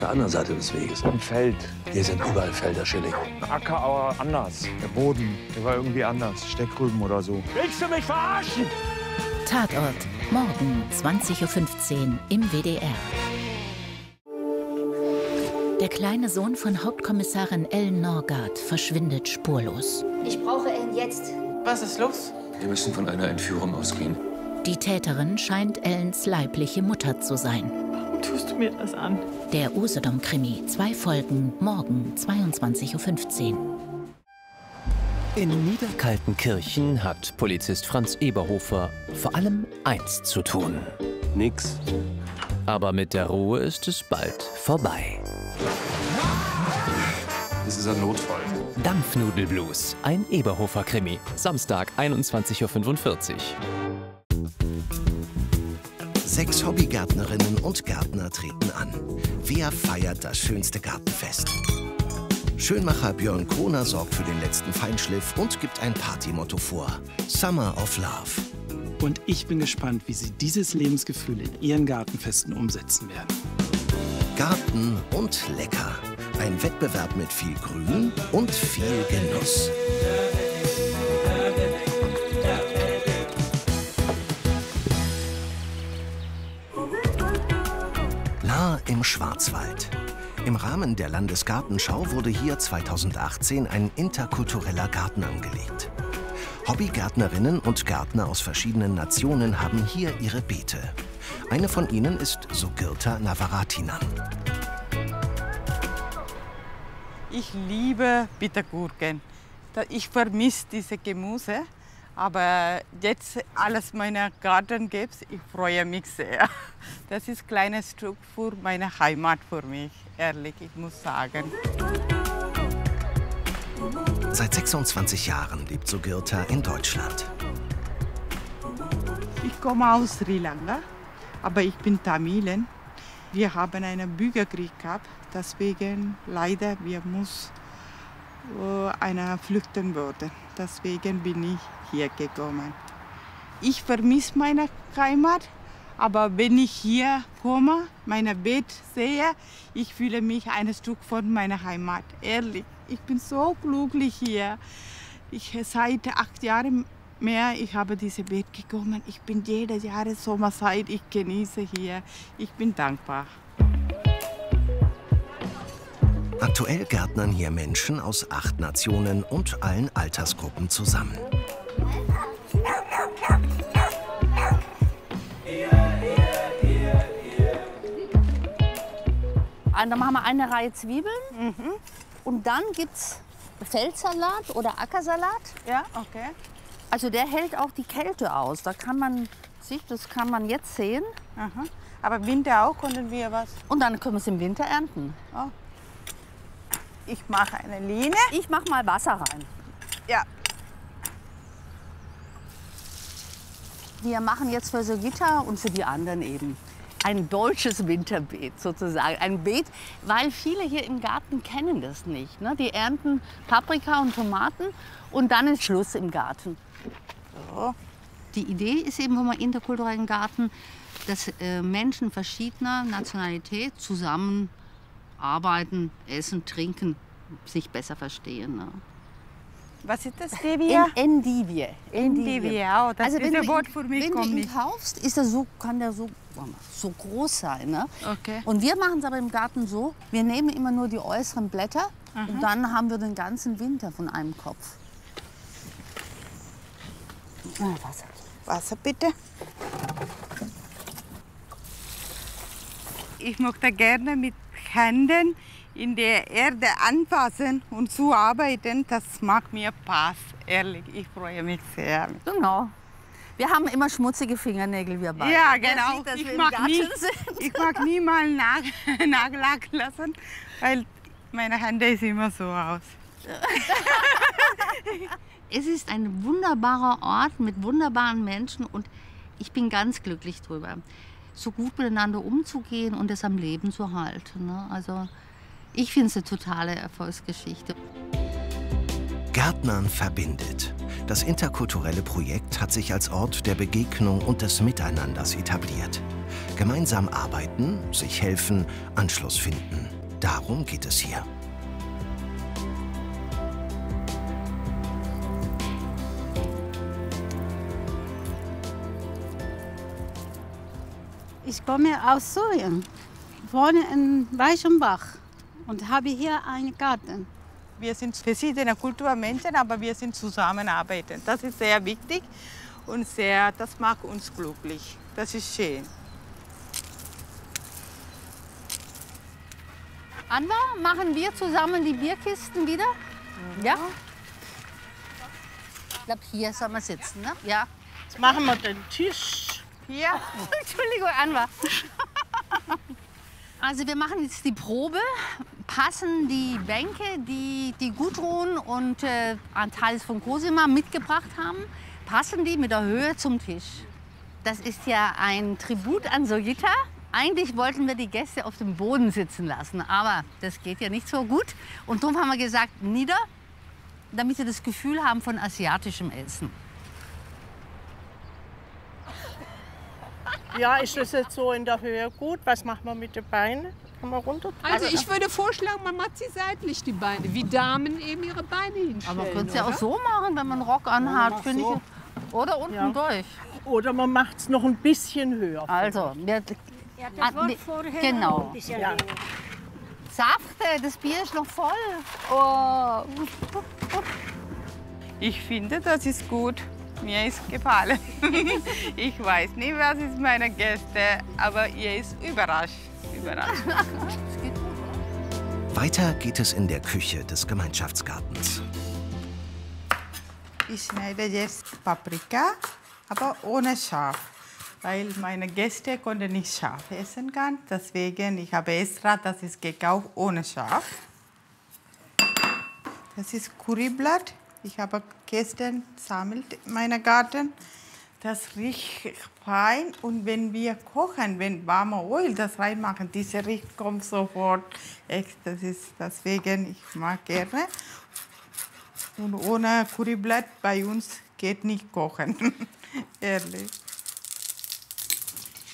der anderen Seite des Weges. Im Feld. Hier sind überall Felder, Schilling. Acker, aber anders. Der Boden, der war irgendwie anders. Steckrüben oder so. Willst du mich verarschen? Tatort. Morgen 20:15 Uhr im WDR. Der kleine Sohn von Hauptkommissarin Ellen Norgard verschwindet spurlos. Ich brauche Ellen jetzt. Was ist los? Wir müssen von einer Entführung ausgehen. Die Täterin scheint Ellens leibliche Mutter zu sein. Warum tust du mir das an? Der Usedom-Krimi. 2 Folgen, morgen 22:15 Uhr. In Niederkaltenkirchen hat Polizist Franz Eberhofer vor allem eins zu tun. Nix. Aber mit der Ruhe ist es bald vorbei. Das ist ein Notfall. Dampfnudelblues, ein Eberhofer-Krimi. Samstag, 21:45 Uhr. 6 Hobbygärtnerinnen und Gärtner treten an. Wer feiert das schönste Gartenfest? Schönmacher Björn Kroner sorgt für den letzten Feinschliff und gibt ein Partymotto vor: Summer of Love. Und ich bin gespannt, wie Sie dieses Lebensgefühl in Ihren Gartenfesten umsetzen werden. Garten und lecker. Ein Wettbewerb mit viel Grün und viel Genuss. Lahr im Schwarzwald. Im Rahmen der Landesgartenschau wurde hier 2018 ein interkultureller Garten angelegt. Hobbygärtnerinnen und Gärtner aus verschiedenen Nationen haben hier ihre Beete. Eine von ihnen ist Sugirta Navaratinan. Ich liebe Bittergurken. Ich vermisse diese Gemüse. Aber jetzt alles meiner Garten gibt, ich freue mich sehr. Das ist ein kleines Stück für meine Heimat für mich, ehrlich, ich muss sagen. Seit 26 Jahren lebt Sugirta in Deutschland. Ich komme aus Sri Lanka, aber ich bin Tamilin. Wir haben einen Bürgerkrieg gehabt, deswegen leider wir müssen einer flüchten würde. Deswegen bin ich hier gekommen. Ich vermisse meine Heimat, aber wenn ich hier komme, mein Bett sehe, ich fühle mich ein Stück von meiner Heimat. Ehrlich, ich bin so glücklich hier. Seit 8 Jahren mehr, ich habe dieses Bett gekommen. Ich bin jedes Jahr Sommerzeit, ich genieße hier. Ich bin dankbar. Aktuell gärtnern hier Menschen aus 8 Nationen und allen Altersgruppen zusammen. Dann machen wir eine Reihe Zwiebeln. Und dann gibt es Feldsalat oder Ackersalat. Ja, okay. Also der hält auch die Kälte aus. Da kann man, das kann man jetzt sehen. Aha. Aber Winter auch können wir was? Und dann können wir es im Winter ernten. Oh. Ich mache eine Linie. Ich mache mal Wasser rein. Ja. Wir machen jetzt für Sugirta und für die anderen eben ein deutsches Winterbeet sozusagen. Ein Beet, weil viele hier im Garten kennen das nicht. Ne? Die ernten Paprika und Tomaten und dann ist Schluss im Garten. So. Die Idee ist eben vom interkulturellen Garten, dass Menschen verschiedener Nationalität zusammen arbeiten, essen, trinken, sich besser verstehen. Ne? Was ist das, Devia? Endivie. Endivie, oh, das also ist ein Wort für mich. Wenn du ihn kaufst, ist er so, kann der so groß sein. Ne? Okay. Und wir machen es aber im Garten so, wir nehmen immer nur die äußeren Blätter und dann haben wir den ganzen Winter von einem Kopf. Wasser. Wasser bitte. Ich möchte gerne mit Händen in der Erde anfassen und zu arbeiten. Das macht mir Spaß, ehrlich. Ich freue mich sehr. Genau. Wir haben immer schmutzige Fingernägel, wir beide. Ja, genau. Sieht, dass Ich wir im mag Garten nie, sind. ich mag nie mal Nagellack lassen, weil meine Hände sind immer so aus. Es ist ein wunderbarer Ort mit wunderbaren Menschen und ich bin ganz glücklich drüber, so gut miteinander umzugehen und es am Leben zu halten. Ne? Also ich finde es eine totale Erfolgsgeschichte. Gärtnern verbindet. Das interkulturelle Projekt hat sich als Ort der Begegnung und des Miteinanders etabliert. Gemeinsam arbeiten, sich helfen, Anschluss finden. Darum geht es hier. Ich komme aus Syrien, wohne in Reichenbach und habe hier einen Garten. Wir sind verschiedene Kulturmenschen, aber wir sind zusammenarbeiten. Das ist sehr wichtig und das macht uns glücklich. Das ist schön. Anwar, machen wir zusammen die Bierkisten wieder? Ja? Ich glaube, hier soll man sitzen, ne? Ja. Jetzt machen wir den Tisch. Hier. Entschuldigung, Anwar. Also wir machen jetzt die Probe, passen die Bänke, die Gudrun und Antalis von Cosima mitgebracht haben, passen die mit der Höhe zum Tisch. Das ist ja ein Tribut an Sogita. Eigentlich wollten wir die Gäste auf dem Boden sitzen lassen, aber das geht ja nicht so gut. Und darum haben wir gesagt, nieder, damit sie das Gefühl haben von asiatischem Essen. Ja, ist das jetzt so in der Höhe gut? Was machen wir mit den Beinen? Kann man runter? Also ich würde vorschlagen, man macht sie seitlich, die Beine, wie Damen eben ihre Beine hinstellen. Aber man könnte es ja auch so machen, wenn man einen Rock anhat, finde ich. Oder unten durch. Oder man macht es noch ein bisschen höher. Also, genau. Ja. Saft, das Bier ist noch voll. Oh. Ich finde, das ist gut. Mir ist gefallen. Ich weiß nicht, was ist meine Gäste, aber ihr ist überrascht. Weiter geht es in der Küche des Gemeinschaftsgartens. Ich schneide jetzt Paprika, aber ohne scharf, weil meine Gäste konnten nicht scharf essen kann. Deswegen ich habe extra, das ist gekauft ohne scharf. Das ist Curryblatt. Ich habe gestern gesammelt in meinem Garten. Das riecht fein und wenn wir kochen, wenn warme Öl das reinmachen, dieser Riech kommt sofort. Echt, das ist deswegen ich mag gerne. Und ohne Curryblatt bei uns geht nicht kochen, ehrlich.